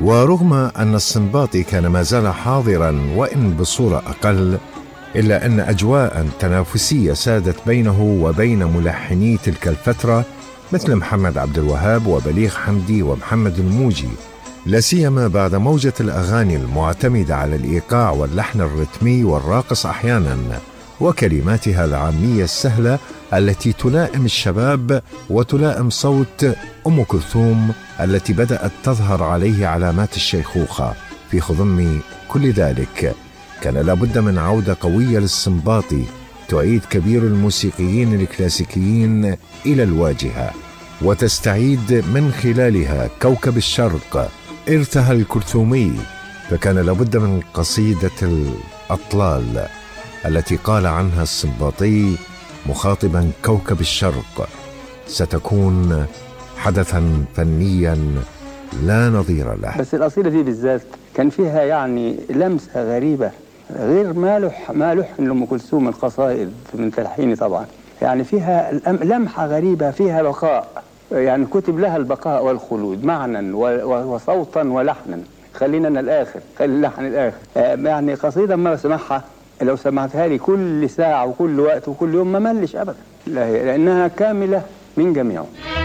ورغم أن السنباطي كان ما زال حاضرا وإن بصورة أقل، إلا أن أجواء تنافسية سادت بينه وبين ملحني تلك الفترة مثل محمد عبد الوهاب وبليغ حمدي ومحمد الموجي، لا سيما بعد موجة الأغاني المعتمدة على الإيقاع واللحن الرتمي والراقص أحيانا، وكلماتها العامية السهلة التي تلائم الشباب وتلائم صوت أم كلثوم التي بدأت تظهر عليه علامات الشيخوخة. في خضم كل ذلك كان لابد من عودة قوية للسنباطي تعيد كبير الموسيقيين الكلاسيكيين إلى الواجهة وتستعيد من خلالها كوكب الشرق إرثها الكلثومي. فكان لابد من قصيدة الأطلال التي قال عنها السنباطي مخاطبا كوكب الشرق ستكون حدثا فنيا لا نظير له. بس القصيدة دي بالذات كان فيها يعني لمسة غريبة غير ما لحن لأم كلثوم القصائد من تلحيني طبعا، يعني فيها لمحة غريبة، فيها بقاء، يعني كتب لها البقاء والخلود معنى وصوتا ولحنا. خلينا الآخر، خلي اللحن الآخر. يعني قصيدة ما بسمعها لو سمعتها لي كل ساعة وكل وقت وكل يوم ما ملش أبدا، لأنها كاملة من جميعه.